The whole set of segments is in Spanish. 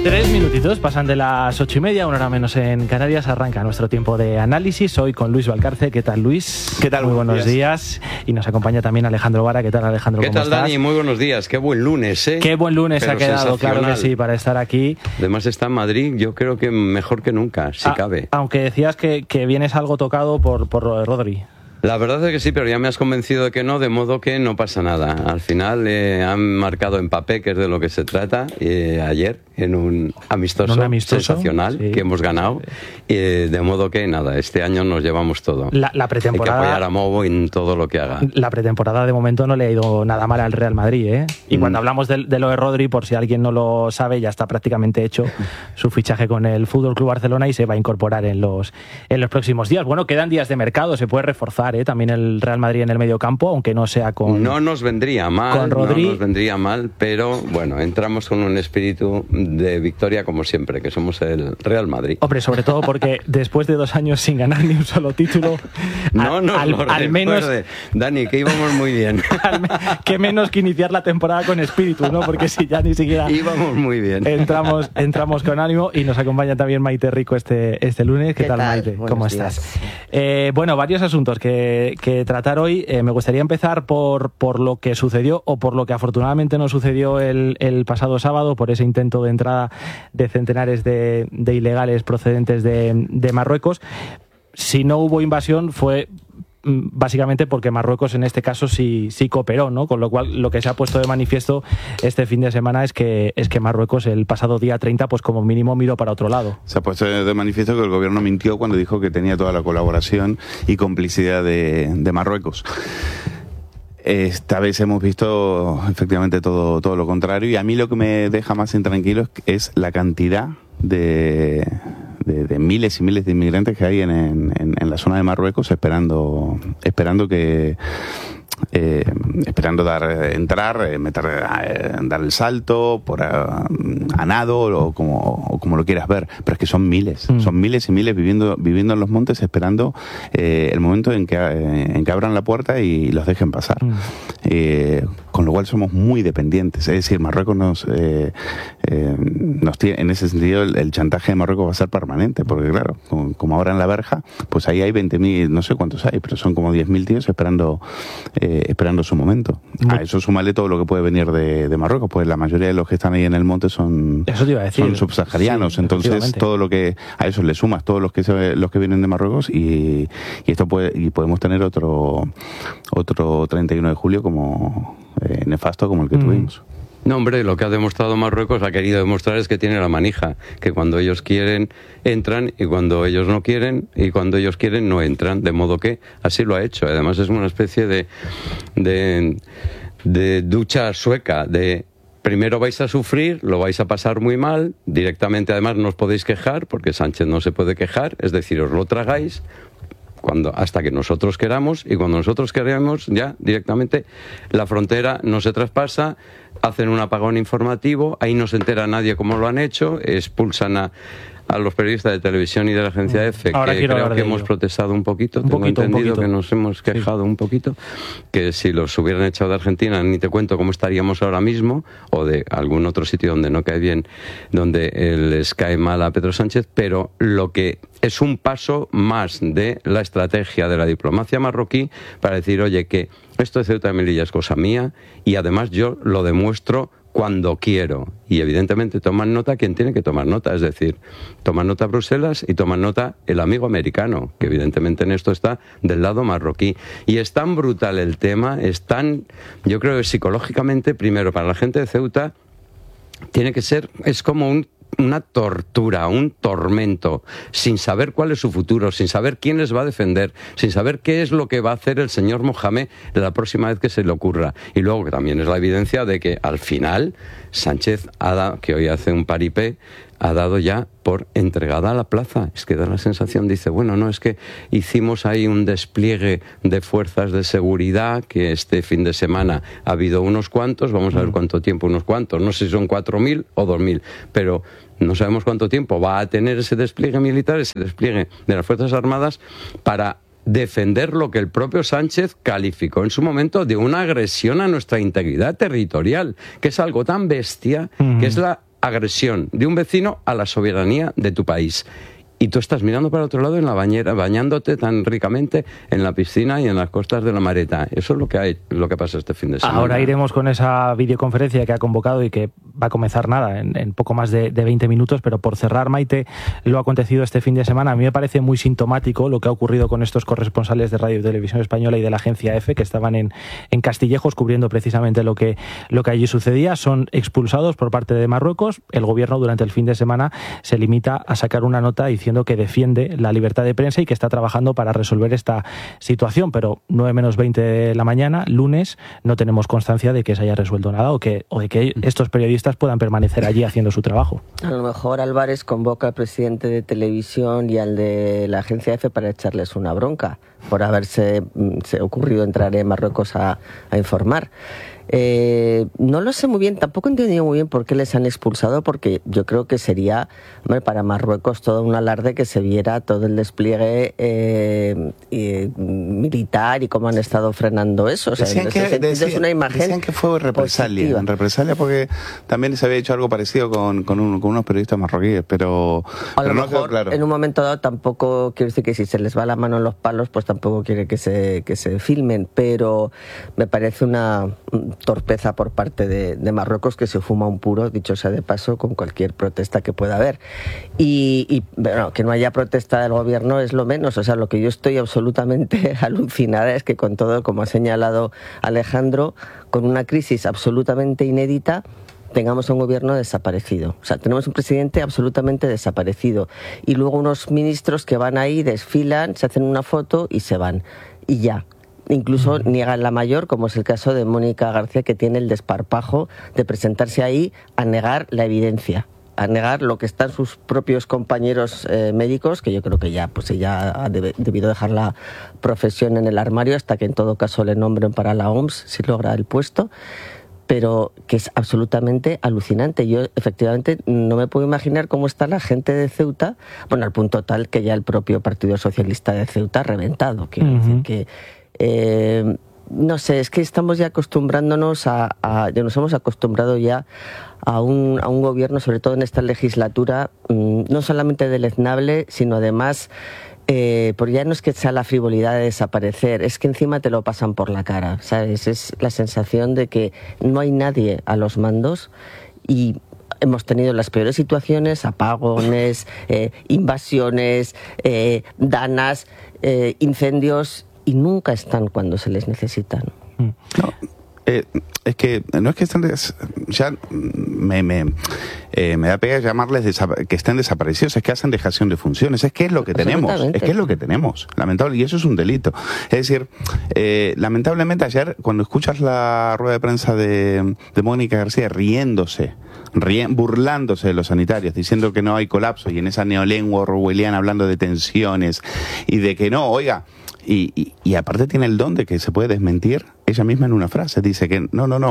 3 minutitos pasan de las 8:30, una hora menos en Canarias. Arranca nuestro tiempo de análisis hoy con Luis Valcarce. ¿Qué tal, Luis? ¿Qué tal? Muy buenos días. Y nos acompaña también Alejandro Vara. ¿Qué tal, Alejandro? ¿Qué ¿Cómo tal, estás? Dani? Muy buenos días. Qué buen lunes, ¿eh? Qué buen lunes ha quedado, claro que sí, para estar aquí. Además está en Madrid, yo creo que mejor que nunca, si cabe. Aunque decías que vienes algo tocado por Rodri. La verdad es que sí, pero ya me has convencido de que no, de modo que no pasa nada. Al final han marcado Mbappé, que es de lo que se trata, ayer en un amistoso sensacional, sí, que hemos ganado. De modo que nada, este año nos llevamos todo. La pretemporada. Hay que apoyar a Movo en todo lo que haga. La pretemporada de momento no le ha ido nada mal al Real Madrid, ¿eh? Y cuando hablamos de lo de Rodri, por si alguien no lo sabe, ya está prácticamente hecho su fichaje con el FC Barcelona y se va a incorporar en los próximos días. Bueno, quedan días de mercado, se puede reforzar también el Real Madrid en el medio campo, aunque no sea con... No nos vendría mal, con Rodri. No nos vendría mal, pero bueno, entramos con un espíritu de victoria como siempre, que somos el Real Madrid. Hombre, sobre todo porque después de 2 años sin ganar ni un solo título, al menos... Dani, que íbamos muy bien. Que menos que iniciar la temporada con espíritu, ¿no? Porque si ya ni siquiera... Íbamos muy bien. Entramos con ánimo y nos acompaña también Maite Rico este lunes. ¿Qué tal, Maite? Buenos ¿Cómo días. Estás? Bueno, varios asuntos que tratar hoy. Me gustaría empezar por lo que sucedió o por lo que afortunadamente no sucedió el pasado sábado, por ese intento de entrada de centenares de ilegales procedentes de Marruecos. Si no hubo invasión fue básicamente porque Marruecos en este caso sí cooperó, ¿no? Con lo cual lo que se ha puesto de manifiesto este fin de semana es que Marruecos el pasado día 30 pues como mínimo miró para otro lado. Se ha puesto de manifiesto que el gobierno mintió cuando dijo que tenía toda la colaboración y complicidad de Marruecos. Esta vez hemos visto efectivamente todo lo contrario, y a mí lo que me deja más intranquilo es la cantidad de miles y miles de inmigrantes que hay en la zona de Marruecos esperando dar el salto a nado o como lo quieras ver, pero es que son miles y miles viviendo en los montes esperando el momento en que abran la puerta y los dejen pasar. Con lo cual somos muy dependientes, es decir, Marruecos nos tiene, en ese sentido el chantaje de Marruecos va a ser permanente, porque claro, como ahora en la verja, pues ahí hay 20.000, no sé cuántos hay, pero son como 10.000 tíos esperando su momento. A eso súmale todo lo que puede venir de Marruecos, pues la mayoría de los que están ahí en el monte son subsaharianos, sí, entonces todo lo que a eso le sumas todos los que vienen de Marruecos y podemos tener otro 31 de julio como nefasto como el que tuvimos. No, hombre, lo que ha demostrado Marruecos, ha querido demostrar, es que tiene la manija, que cuando ellos quieren entran y cuando ellos no quieren y cuando ellos quieren no entran, de modo que así lo ha hecho. Además es una especie de ducha sueca, de primero vais a sufrir, lo vais a pasar muy mal, directamente además no os podéis quejar, porque Sánchez no se puede quejar, es decir, os lo tragáis hasta que nosotros queramos, y cuando nosotros queremos ya directamente la frontera no se traspasa, hacen un apagón informativo, ahí no se entera nadie cómo lo han hecho, expulsan a los periodistas de televisión y de la agencia EFE, que creo que hemos protestado un poquito, tengo entendido que nos hemos quejado un poquito, que si los hubieran echado de Argentina ni te cuento cómo estaríamos ahora mismo, o de algún otro sitio donde no cae bien, donde les cae mal a Pedro Sánchez, pero lo que es un paso más de la estrategia de la diplomacia marroquí para decir, oye, que esto de Ceuta y Melilla es cosa mía y además yo lo demuestro cuando quiero. Y evidentemente toman nota quien tiene que tomar nota, es decir, toman nota Bruselas y toman nota el amigo americano, que evidentemente en esto está del lado marroquí. Y es tan brutal el tema, yo creo que psicológicamente, primero para la gente de Ceuta, tiene que ser, es como una tortura, un tormento, sin saber cuál es su futuro, sin saber quién les va a defender, sin saber qué es lo que va a hacer el señor Mohamed la próxima vez que se le ocurra. Y luego que también es la evidencia de que al final Sánchez, que hoy hace un paripé, ha dado ya por entregada a la plaza. Es que da la sensación, dice, bueno, no, es que hicimos ahí un despliegue de fuerzas de seguridad, que este fin de semana ha habido unos cuantos, vamos a ver cuánto tiempo unos cuantos, no sé si son 4.000 o 2.000, pero no sabemos cuánto tiempo va a tener ese despliegue militar, ese despliegue de las Fuerzas Armadas para defender lo que el propio Sánchez calificó en su momento de una agresión a nuestra integridad territorial, que es algo tan bestia, que es la agresión de un vecino a la soberanía de tu país. Y tú estás mirando para otro lado en la bañera, bañándote tan ricamente en la piscina y en las costas de la Mareta. Eso es lo que pasa este fin de semana. Ahora iremos con esa videoconferencia que ha convocado y que va a comenzar en poco más de 20 minutos, pero por cerrar, Maite, lo acontecido este fin de semana, a mí me parece muy sintomático lo que ha ocurrido con estos corresponsales de Radio y Televisión Española y de la agencia EFE, que estaban en Castillejos cubriendo precisamente lo que allí sucedía. Son expulsados por parte de Marruecos. El gobierno durante el fin de semana se limita a sacar una nota diciendo que defiende la libertad de prensa y que está trabajando para resolver esta situación, pero 9:20 de la mañana, lunes, no tenemos constancia de que se haya resuelto nada o de que estos periodistas puedan permanecer allí haciendo su trabajo. A lo mejor Álvarez convoca al presidente de televisión y al de la agencia EFE para echarles una bronca por haberse ocurrido entrar en Marruecos a informar. No lo sé muy bien, tampoco he entendido muy bien por qué les han expulsado, porque yo creo que sería, para Marruecos todo un alarde que se viera todo el despliegue militar y cómo han estado frenando eso. O sea, es una imagen decían que fue represalia, en represalia, porque también se había hecho algo parecido con unos periodistas marroquíes, pero a lo no mejor, quedó claro. En un momento dado tampoco quiero decir que si se les va la mano en los palos, pues tampoco quiere que se filmen, pero me parece una torpeza por parte de Marruecos, que se fuma un puro, dicho sea de paso, con cualquier protesta que pueda haber. Y bueno, que no haya protesta del gobierno es lo menos. O sea, lo que yo estoy absolutamente alucinada es que con todo, como ha señalado Alejandro, con una crisis absolutamente inédita, tengamos un gobierno desaparecido. O sea, tenemos un presidente absolutamente desaparecido. Y luego unos ministros que van ahí, desfilan, se hacen una foto y se van. Y ya. Incluso niegan la mayor, como es el caso de Mónica García, que tiene el desparpajo de presentarse ahí a negar la evidencia, a negar lo que están sus propios compañeros médicos, que yo creo que ya pues ella ha debido dejar la profesión en el armario hasta que en todo caso le nombren para la OMS si logra el puesto, pero que es absolutamente alucinante. Yo efectivamente no me puedo imaginar cómo está la gente de Ceuta, bueno, al punto tal que ya el propio Partido Socialista de Ceuta ha reventado. Quiero decir que no sé, es que estamos ya acostumbrándonos ya nos hemos acostumbrado ya a un gobierno, sobre todo en esta legislatura, no solamente deleznable, sino además, porque ya no es que sea la frivolidad de desaparecer, es que encima te lo pasan por la cara, ¿sabes? Es la sensación de que no hay nadie a los mandos y hemos tenido las peores situaciones, apagones, invasiones, danas, incendios, y nunca están cuando se les necesitan. No, es que no es que estén ya me da pena llamarles que estén desaparecidos, es que hacen dejación de funciones, es que es lo que tenemos, lamentable, y eso es un delito. Es decir, lamentablemente ayer, cuando escuchas la rueda de prensa de Mónica García burlándose de los sanitarios, diciendo que no hay colapso, y en esa neolengua orwelliana hablando de tensiones y de que no, oiga, y aparte tiene el don de que se puede desmentir ella misma en una frase. Dice que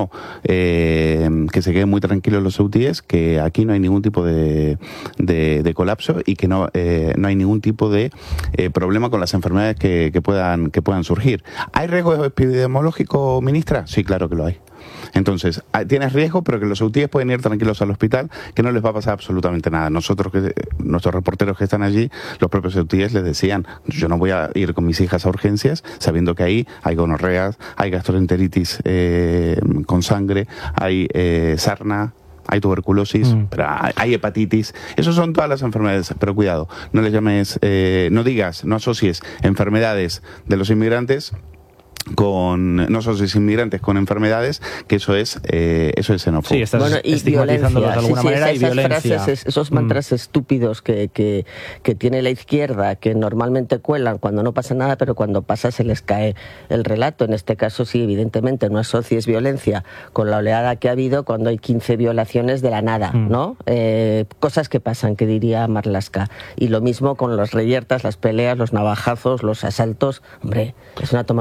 que se queden muy tranquilos los ceutíes, que aquí no hay ningún tipo de colapso y que no hay ningún tipo de problema con las enfermedades que puedan surgir. ¿Hay riesgo epidemiológico, ministra? Sí, claro que lo hay. Entonces, tienes riesgo, pero que los ceutíes pueden ir tranquilos al hospital, que no les va a pasar absolutamente nada. Nuestros reporteros que están allí, los propios ceutíes les decían, yo no voy a ir con mis hijas a urgencias, sabiendo que ahí hay gonorreas, hay gastroenteritis con sangre, hay sarna, hay tuberculosis, pero hay hepatitis. Esas son todas las enfermedades, pero cuidado, no les llames, no asocies enfermedades de los inmigrantes no asocies inmigrantes con enfermedades, que eso es xenófobo. Sí, estás estigmatizándolos de alguna manera, y violencia. Frases, esos mantras estúpidos que tiene la izquierda, que normalmente cuelan cuando no pasa nada, pero cuando pasa se les cae el relato. En este caso sí, evidentemente, no asocies violencia con la oleada que ha habido cuando hay 15 violaciones de la nada, ¿no? Cosas que pasan, que diría Marlaska. Y lo mismo con las reyertas, las peleas, los navajazos, los asaltos. Hombre, es una tomadura de pelo.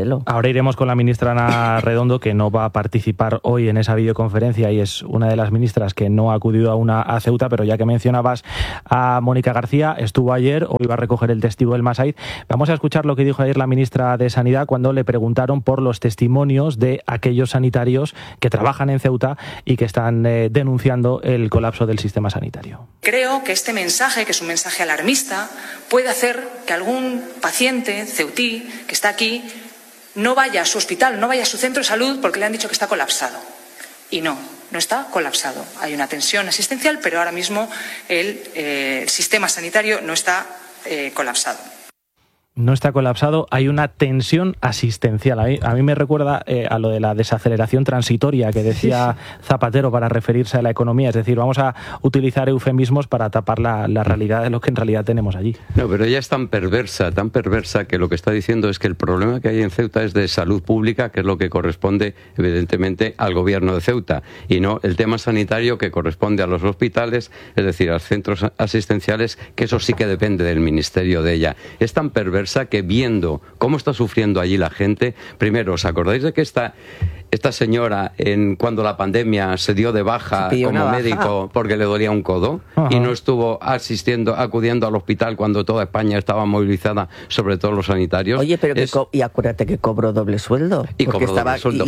paralelo. Ahora iremos con la ministra Ana Redondo, que no va a participar hoy en esa videoconferencia y es una de las ministras que no ha acudido a Ceuta, pero ya que mencionabas a Mónica García, estuvo ayer, hoy va a recoger el testigo del Masaid. Vamos a escuchar lo que dijo ayer la ministra de Sanidad cuando le preguntaron por los testimonios de aquellos sanitarios que trabajan en Ceuta y que están denunciando el colapso del sistema sanitario. Creo que este mensaje, que es un mensaje alarmista, puede hacer que algún paciente ceutí que está aquí no vaya a su hospital, no vaya a su centro de salud porque le han dicho que está colapsado. Y no está colapsado. Hay una tensión asistencial, pero ahora mismo el sistema sanitario no está colapsado. No está colapsado, hay una tensión asistencial. A mí me recuerda a lo de la desaceleración transitoria que decía Zapatero para referirse a la economía. Es decir, vamos a utilizar eufemismos para tapar la realidad de lo que en realidad tenemos allí. No, pero ella es tan perversa que lo que está diciendo es que el problema que hay en Ceuta es de salud pública, que es lo que corresponde evidentemente al gobierno de Ceuta, y no el tema sanitario que corresponde a los hospitales, es decir, a los centros asistenciales, que eso sí que depende del ministerio de ella. Es tan perversa que viendo cómo está sufriendo allí la gente, primero, ¿os acordáis de que esta señora, cuando la pandemia se dio de baja como médico porque le dolía un codo? Ajá. Y no estuvo acudiendo al hospital cuando toda España estaba movilizada, sobre todo los sanitarios? Oye, pero y acuérdate que cobró doble sueldo. Y cobró doble sueldo.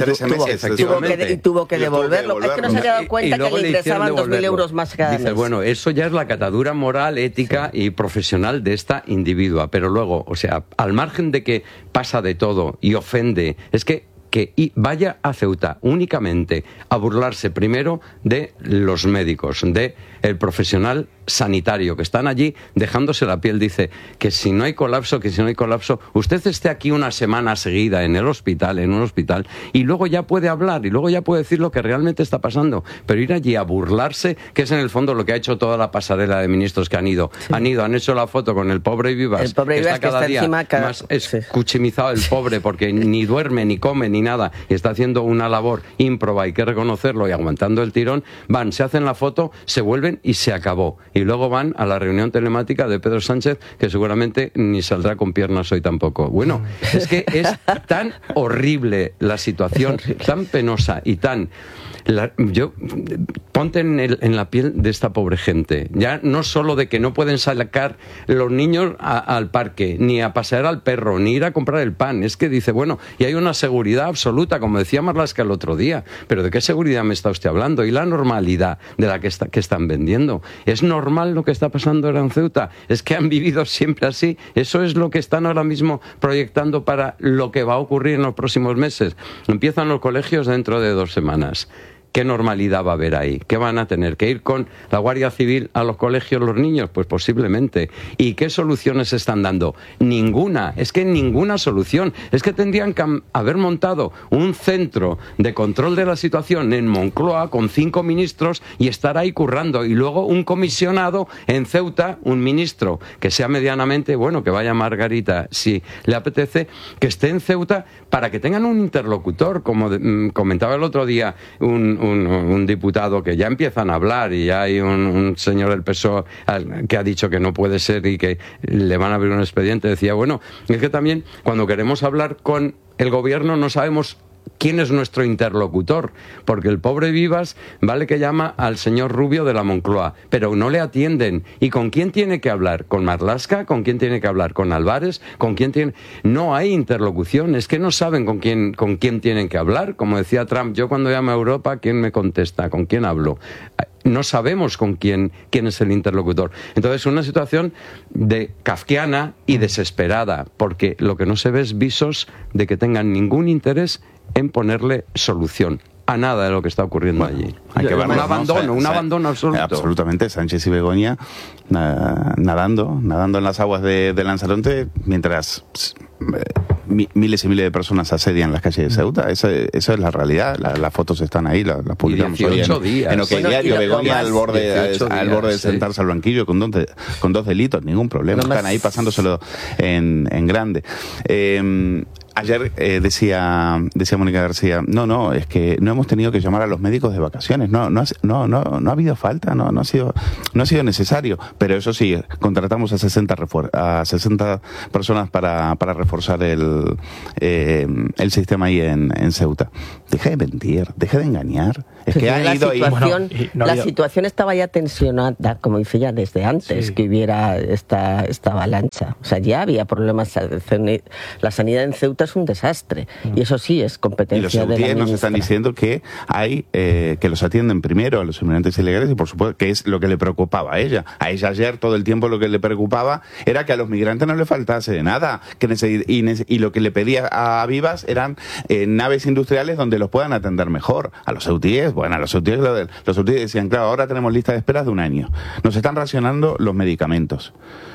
Y tuvo que devolverlo. Es que no se había dado cuenta que le ingresaban 2.000 euros más cada mes. Dice, bueno, eso ya es la catadura moral, ética y profesional de esta individua. Pero luego, o sea, al margen de que pasa de todo y ofende, es que vaya a Ceuta únicamente a burlarse primero de los médicos, de el profesional sanitario que están allí dejándose la piel. Dice que si no hay colapso, usted esté aquí una semana seguida en un hospital, y luego ya puede hablar y luego ya puede decir lo que realmente está pasando, pero ir allí a burlarse, que es en el fondo lo que ha hecho toda la pasarela de ministros que han ido, han hecho la foto con el pobre Vivas, que está cada día más escuchimizado el pobre, porque ni duerme, ni come, ni nada, y está haciendo una labor ímproba, hay que reconocerlo, y aguantando el tirón. Van, se hacen la foto, se vuelven y se acabó. Y luego van a la reunión telemática de Pedro Sánchez, que seguramente ni saldrá con piernas hoy tampoco. Bueno, es que es tan horrible la situación, tan penosa y tan... ponte en la piel de esta pobre gente. Ya no solo de que no pueden sacar los niños al parque, ni a pasear al perro, ni ir a comprar el pan. Es que dice, bueno, y hay una seguridad absoluta, como decía Marlaska el otro día. Pero ¿de qué seguridad me está usted hablando? ¿Y la normalidad de la que están vendiendo? ¿Es normal lo que está pasando ahora en Ceuta? ¿Es que han vivido siempre así? ¿Eso es lo que están ahora mismo proyectando para lo que va a ocurrir en los próximos meses? Empiezan los colegios dentro de 2 semanas. ¿Qué normalidad va a haber ahí? ¿Qué van a tener? ¿Que ir con la Guardia Civil a los colegios los niños? Pues posiblemente. ¿Y qué soluciones están dando? Ninguna. Es que ninguna solución. Es que tendrían que haber montado un centro de control de la situación en Moncloa con 5 ministros y estar ahí currando. Y luego un comisionado en Ceuta, un ministro que sea medianamente, bueno, que vaya Margarita, si le apetece, que esté en Ceuta para que tengan un interlocutor, como comentaba el otro día un diputado, que ya empiezan a hablar, y ya hay un señor del PSOE que ha dicho que no puede ser y que le van a abrir un expediente. Decía, bueno, es que también cuando queremos hablar con el gobierno no sabemos quién es nuestro interlocutor, porque el pobre Vivas vale que llama al señor Rubio de la Moncloa, pero no le atienden. ¿Y con quién tiene que hablar? ¿Con Marlaska? ¿Con quién tiene que hablar? ¿Con Álvarez? ¿Con quién tiene? No hay interlocución, es que no saben con quién tienen que hablar. Como decía Trump, yo cuando llamo a Europa, ¿quién me contesta? ¿Con quién hablo? No sabemos con quién es el interlocutor. Entonces, una situación de kafkiana y desesperada, porque lo que no se ve es visos de que tengan ningún interés en ponerle solución a nada de lo que está ocurriendo allí. Hay que verlo, un abandono absoluto. Absolutamente. Sánchez y Begoña nadando en las aguas de Lanzarote, mientras miles y miles de personas asedian las calles de Ceuta. Esa es la realidad. Las fotos están ahí, las publicamos hoy en OK Diario. Begoña al borde de sentarse al banquillo con dos delitos, ningún problema. Están ahí pasándoselo en grande. Ayer decía Mónica García, no, es que no hemos tenido que llamar a los médicos de vacaciones, no ha habido falta, no ha sido necesario, pero eso sí, contratamos a 60 personas para reforzar el sistema ahí en Ceuta. Deja de mentir, deja de engañar. Es que ha ido ahí. La situación estaba ya tensionada, como dice ya, desde antes que hubiera esta avalancha. O sea, ya había problemas. La sanidad en Ceuta es un desastre. Y eso sí es competencia de la ministra. Nos están diciendo que hay que los atienden primero a los inmigrantes ilegales y, por supuesto, que es lo que le preocupaba a ella. A ella ayer todo el tiempo lo que le preocupaba era que a los migrantes no le faltase de nada. Y lo que le pedía a Vivas eran naves industriales donde los puedan atender mejor. A los ceutíes, los ceutíes decían, claro, ahora tenemos lista de esperas de 1 año. Nos están racionando los medicamentos.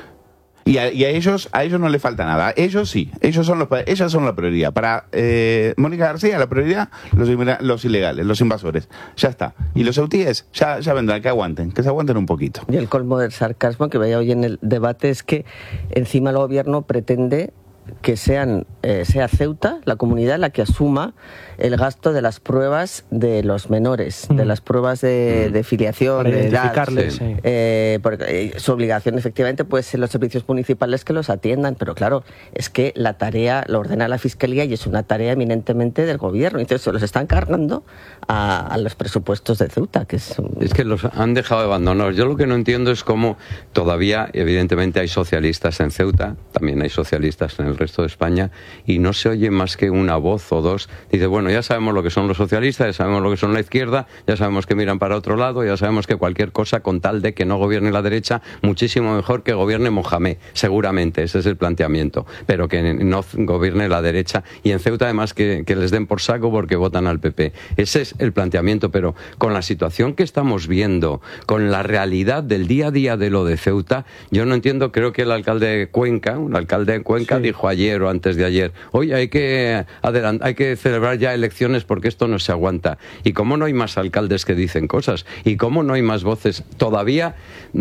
Y a ellos no les falta nada. Ellos sí, ellos son la prioridad. Para Mónica García, la prioridad, los ilegales, los invasores. Ya está. Y los ceutíes ya vendrán, que se aguanten un poquito. Y el colmo del sarcasmo que veía hoy en el debate es que encima el gobierno pretende que sea Ceuta, la comunidad, la que asuma el gasto de las pruebas de los menores, de las pruebas de filiación, para de edad. Porque su obligación, efectivamente, puede ser los servicios municipales que los atiendan, pero claro, es que la tarea lo ordena la Fiscalía y es una tarea eminentemente del gobierno. Entonces se los están cargando a los presupuestos de Ceuta. Es que los han dejado abandonados. Yo lo que no entiendo es cómo todavía, evidentemente, hay socialistas en Ceuta, también hay socialistas en el resto de España, y no se oye más que una voz o dos. Dice, bueno, ya sabemos lo que son los socialistas, ya sabemos lo que son la izquierda, ya sabemos que miran para otro lado, ya sabemos que cualquier cosa con tal de que no gobierne la derecha, muchísimo mejor que gobierne Mohamed, seguramente, ese es el planteamiento, pero que no gobierne la derecha, y en Ceuta además que les den por saco porque votan al PP. Ese es el planteamiento, pero con la situación que estamos viendo, con la realidad del día a día de lo de Ceuta, yo no entiendo. Creo que un alcalde de Cuenca dijo ayer o antes de ayer, oye, hay que celebrar ya elecciones porque esto no se aguanta. ¿Y cómo no hay más alcaldes que dicen cosas? ¿Y cómo no hay más voces? Todavía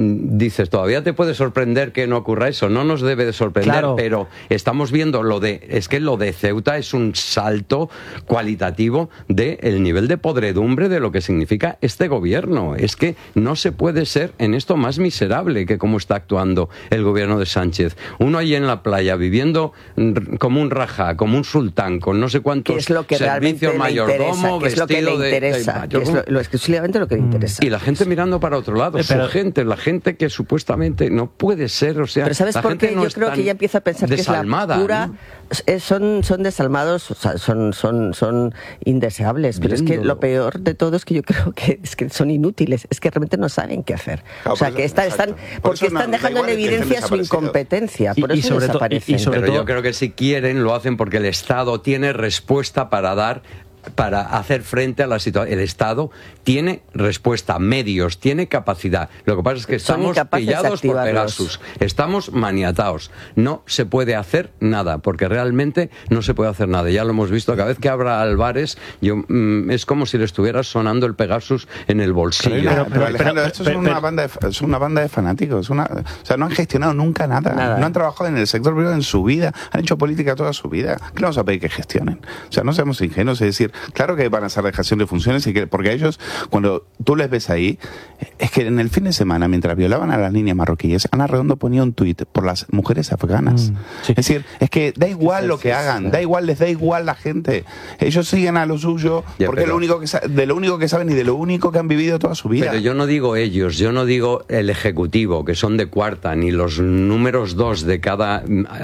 te puede sorprender que no ocurra eso, no nos debe de sorprender, claro. Pero estamos viendo lo de Ceuta es un salto cualitativo del nivel de podredumbre de lo que significa este gobierno. Es que no se puede ser en esto más miserable que cómo está actuando el gobierno de Sánchez. Uno ahí en la playa viviendo como un rajá, como un sultán, con no sé cuántos servicios, mayordomo, vestido de... Lo exclusivamente lo que le interesa. Y la gente mirando para otro lado, la gente que supuestamente no puede ser, o sea... Pero ¿sabes por qué? Yo creo que ella empieza a pensar que es la pura... ¿no? Son desalmados, o sea, son indeseables, pero es que lo peor de todo es que yo creo que son inútiles, es que realmente no saben qué hacer. Claro, o sea, que están dejando en evidencia su incompetencia, por eso desaparecen. Pero yo creo que si quieren lo hacen porque el Estado tiene respuesta para hacer frente a la situación. El Estado tiene respuesta, medios, tiene capacidad. Lo que pasa es que estamos pillados por Pegasus, estamos maniatados. No se puede hacer nada, porque realmente no se puede hacer nada. Ya lo hemos visto, cada vez que abra Álvarez, es como si le estuviera sonando el Pegasus en el bolsillo. Pero Alejandro, esto es una banda de fanáticos. O sea, no han gestionado nunca nada. No han trabajado en el sector privado en su vida, han hecho política toda su vida. ¿Qué le vamos a pedir que gestionen? O sea, no seamos ingenuos, es decir, claro que van a hacer dejación de funciones, porque ellos, cuando tú les ves ahí, es que en el fin de semana, mientras violaban a las niñas marroquíes, Ana Redondo ponía un tuit por las mujeres afganas. Sí. Es decir, es que da igual lo que hagan, les da igual la gente. Ellos siguen a lo suyo, porque es de lo único que saben y de lo único que han vivido toda su vida. Pero yo no digo ellos, yo no digo el Ejecutivo, que son de cuarta, ni los números 2 de cada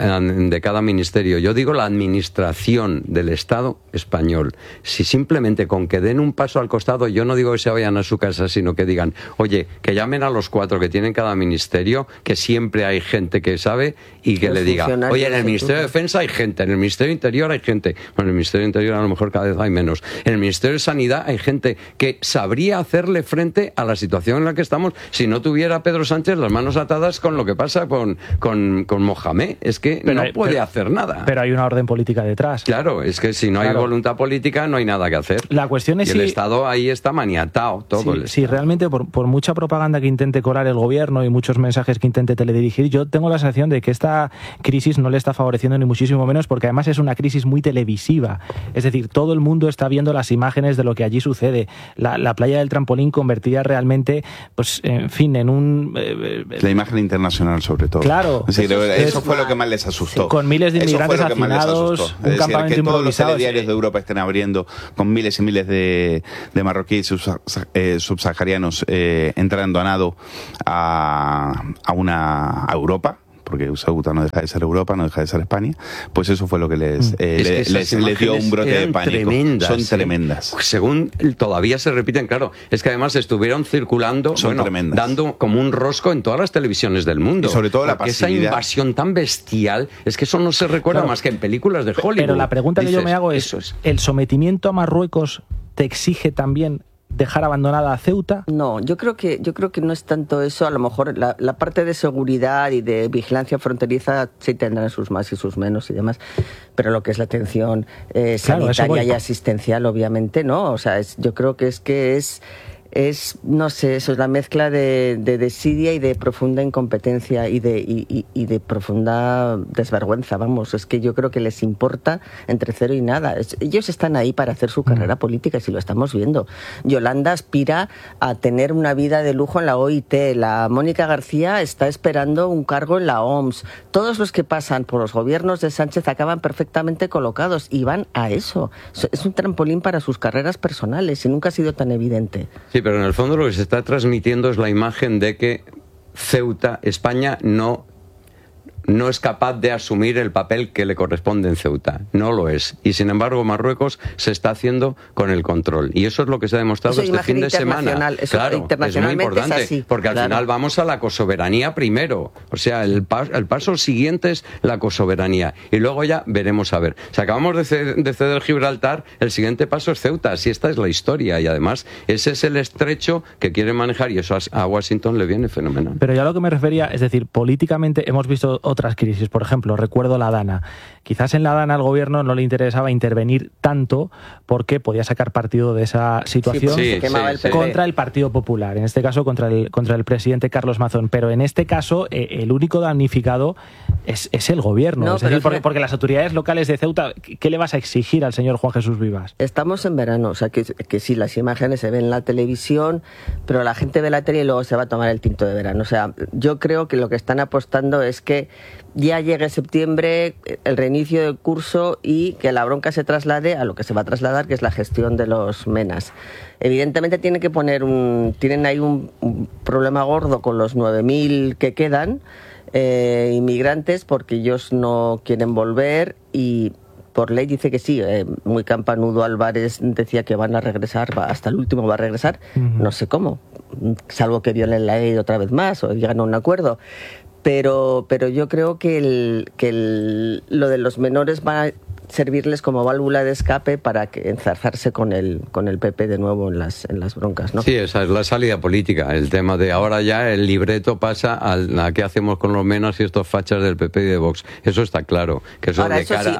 ministerio. Yo digo la administración del Estado español. Si simplemente con que den un paso al costado, yo no digo que se vayan a su casa, sino que digan, oye, que llamen a los 4 que tienen cada ministerio, que siempre hay gente que sabe, y que le diga, oye, en el Ministerio de Defensa hay gente, en el Ministerio de Interior hay gente, bueno, en el Ministerio de Interior a lo mejor cada vez hay menos, en el Ministerio de Sanidad hay gente que sabría hacerle frente a la situación en la que estamos si no tuviera Pedro Sánchez las manos atadas con lo que pasa con Mohamed. Es que no puede hacer nada. Pero hay una orden política detrás. Claro, es que si no hay voluntad política no hay nada que hacer. La cuestión es y el Estado ahí está maniatado. Todo si realmente por mucha propaganda que intente colar el gobierno y muchos mensajes que intente teledirigir, yo tengo la sensación de que esta crisis no le está favoreciendo ni muchísimo menos, porque además es una crisis muy televisiva. Es decir, todo el mundo está viendo las imágenes de lo que allí sucede. La playa del Trampolín convertida realmente, pues, en fin, en un... la imagen internacional, sobre todo. Claro. Es decir, eso fue lo que más les asustó. Con miles de inmigrantes hacinados, un campamento que todos los improvisado. telediarios de Europa estén abriendo con miles y miles de marroquíes subsaharianos entrando a nado a Europa, porque Ceuta no deja de ser Europa, no deja de ser España, pues eso fue lo que les dio un brote de pánico. Son tremendas. Según todavía se repiten, claro, es que además estuvieron circulando, dando como un rosco en todas las televisiones del mundo. Y sobre todo la pasividad. Esa invasión tan bestial, es que eso no se recuerda más que en películas de Hollywood. Pero la pregunta que yo me hago es, ¿el sometimiento a Marruecos te exige también dejar abandonada a Ceuta? No, yo creo que no es tanto eso. A lo mejor la parte de seguridad y de vigilancia fronteriza sí tendrán sus más y sus menos y demás, pero lo que es la atención sanitaria y asistencial, obviamente, no. O sea, yo creo que es, no sé, eso es la mezcla de desidia y de profunda incompetencia y de profunda desvergüenza, vamos. Es que yo creo que les importa entre cero y nada. Ellos están ahí para hacer su carrera política, y si lo estamos viendo. Yolanda aspira a tener una vida de lujo en la OIT, la Mónica García está esperando un cargo en la OMS. Todos los que pasan por los gobiernos de Sánchez acaban perfectamente colocados y van a eso. Es un trampolín para sus carreras personales y nunca ha sido tan evidente. Sí, pero en el fondo lo que se está transmitiendo es la imagen de que Ceuta, España, no es capaz de asumir el papel que le corresponde en Ceuta. No lo es. Y sin embargo, Marruecos se está haciendo con el control. Y eso es lo que se ha demostrado este fin de semana. Claro, es muy importante, es así, porque al final vamos a la cosoberanía primero. O sea, el paso siguiente es la cosoberanía. Y luego ya veremos a ver. Si acabamos de ceder Gibraltar, el siguiente paso es Ceuta. Así esta es la historia. Y además, ese es el estrecho que quieren manejar, y eso a Washington le viene fenomenal. Pero yo a lo que me refería, es decir, políticamente hemos visto otras crisis. Por ejemplo, recuerdo la Dana. Quizás en la Dana al gobierno no le interesaba intervenir tanto porque podía sacar partido de esa situación contra el Partido Popular, en este caso contra el presidente Carlos Mazón. Pero en este caso el único damnificado es el gobierno. No, es decir, porque las autoridades locales de Ceuta, ¿qué le vas a exigir al señor Juan Jesús Vivas? Estamos en verano, o sea que sí, las imágenes se ven en la televisión, pero la gente ve la tele y luego se va a tomar el tinto de verano. O sea, yo creo que lo que están apostando es que ya llegue septiembre, el reinicio del curso, y que la bronca se traslade a lo que se va a trasladar, que es la gestión de los MENAs. Evidentemente tienen ahí un problema gordo con los 9.000 que quedan inmigrantes, porque ellos no quieren volver, y por ley dice que sí. Muy campanudo Álvarez decía que van a regresar, hasta el último va a regresar, no sé cómo, salvo que violen la ley otra vez más o llegan a un acuerdo. Pero yo creo que lo de los menores va a servirles como válvula de escape para enzarzarse con el PP de nuevo en las broncas, ¿no? Sí, esa es la salida política. El tema de ahora ya el libreto pasa a qué hacemos con los menos y estos fachas del PP y de Vox. Eso está claro. Que eso ahora, eso sí,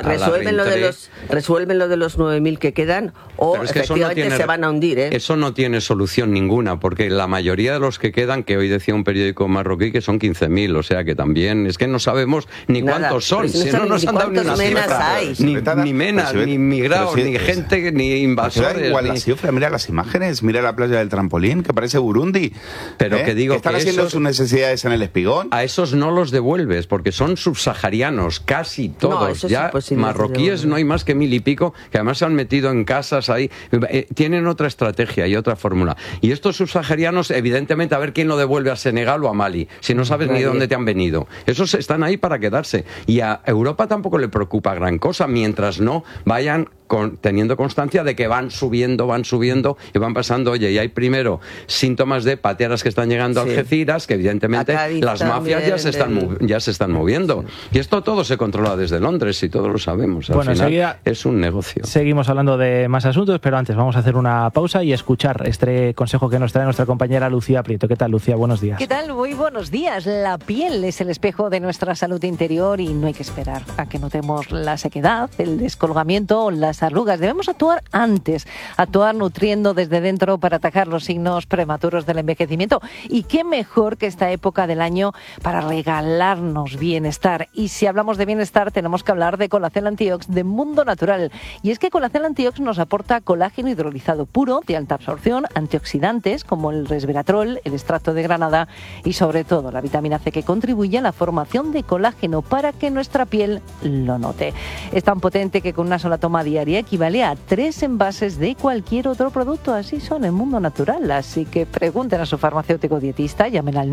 resuelven lo de los 9.000 que quedan, o efectivamente se van a hundir, ¿eh? Eso no tiene solución ninguna, porque la mayoría de los que quedan, que hoy decía un periódico marroquí que son 15.000, o sea que también es que no sabemos ni cuántos son. Si no nos han dado ni una cifra. Ni menas, ni inmigrados, ni gente, ni invasores. Da igual la cifra, mira las imágenes, mira la playa del Trampolín, que parece Burundi. Pero que digo, están haciendo sus necesidades en el Espigón. A esos no los devuelves, porque son subsaharianos, casi todos. Ya marroquíes no hay más que 1.000 y pico, que además se han metido en casas ahí. Tienen otra estrategia y otra fórmula. Y estos subsaharianos, evidentemente, a ver quién lo devuelve, a Senegal o a Mali, si no sabes ni de dónde te han venido. Esos están ahí para quedarse. Y a Europa tampoco le preocupa gran cosa, mientras no vayan teniendo constancia de que van subiendo y van pasando. Oye, y hay primero síntomas de pateras que están llegando a Algeciras, que evidentemente las mafias ya se están moviendo. Y esto todo se controla desde Londres, y todos lo sabemos. Al final es un negocio. Seguimos hablando de más asuntos, pero antes vamos a hacer una pausa y escuchar este consejo que nos trae nuestra compañera Lucía Prieto. ¿Qué tal, Lucía? Buenos días. ¿Qué tal? Muy buenos días. La piel es el espejo de nuestra salud interior y no hay que esperar a que notemos la sequedad, el descolgamiento o las las arrugas. Debemos actuar antes, actuar nutriendo desde dentro para atacar los signos prematuros del envejecimiento. Y qué mejor que esta época del año para regalarnos bienestar. Y si hablamos de bienestar, tenemos que hablar de Colacel Antiox de Mundo Natural. Y es que Colacel Antiox nos aporta colágeno hidrolizado puro, de alta absorción, antioxidantes como el resveratrol, el extracto de granada y sobre todo la vitamina C, que contribuye a la formación de colágeno para que nuestra piel lo note. Es tan potente que con una sola toma diaria equivale a 3 envases de cualquier otro producto. Así son en Mundo Natural. Así que pregunten a su farmacéutico dietista, llamen al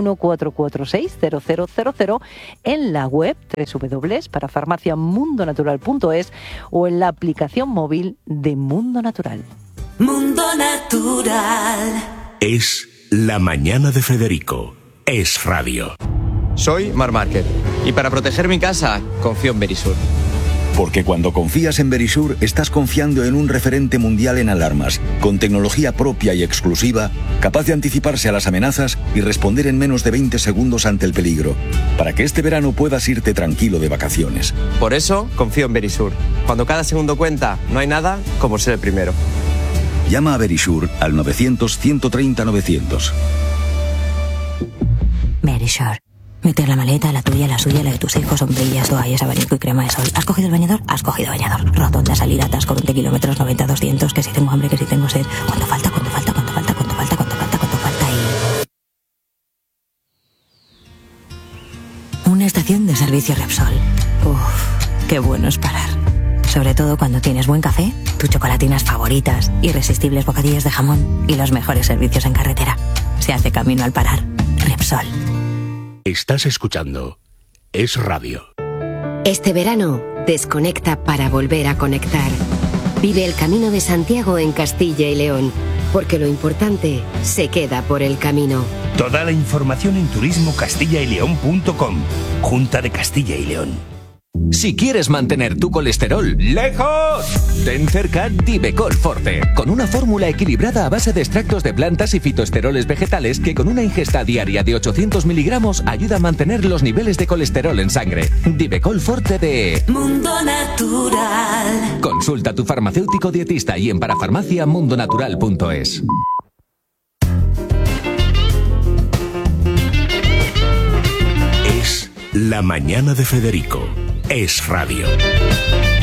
914460000 en la web www.parafarmaciamundonatural.es o en la aplicación móvil de Mundo Natural. Mundo Natural. Es La Mañana de Federico. Es radio. Soy Mar Márquez y para proteger mi casa confío en Verisur. Porque cuando confías en Verisur, estás confiando en un referente mundial en alarmas, con tecnología propia y exclusiva, capaz de anticiparse a las amenazas y responder en menos de 20 segundos ante el peligro, para que este verano puedas irte tranquilo de vacaciones. Por eso confío en Verisur. Cuando cada segundo cuenta, no hay nada como ser el primero. Llama a Verisur al 900-130-900. Verisur. Meter la maleta, la tuya, la suya, la de tus hijos, sombrillas, toallas, abanico y crema de sol. ¿Has cogido el bañador? Has cogido bañador. Rotonda, salida, atasco, 20 kilómetros, 90-200, que si tengo hambre, que si tengo sed. ¿Cuánto falta? ¿Cuánto falta? ¿Cuánto falta? ¿Cuánto falta? ¿Cuánto falta? ¿Cuánto falta? Y... una estación de servicio Repsol. Uff, qué bueno es parar. Sobre todo cuando tienes buen café, tus chocolatinas favoritas, irresistibles bocadillos de jamón y los mejores servicios en carretera. Se hace camino al parar. Repsol. Estás escuchando Es Radio. Este verano, desconecta para volver a conectar. Vive el Camino de Santiago en Castilla y León, porque lo importante se queda por el camino. Toda la información en turismocastillaileón.com. Junta de Castilla y León. Si quieres mantener tu colesterol lejos, ten cerca Divecol Forte, con una fórmula equilibrada a base de extractos de plantas y fitoesteroles vegetales que con una ingesta diaria de 800 miligramos ayuda a mantener los niveles de colesterol en sangre. Divecol Forte de Mundo Natural. Consulta a tu farmacéutico dietista y en parafarmaciamundonatural.es. Es La Mañana de Federico. Es radio.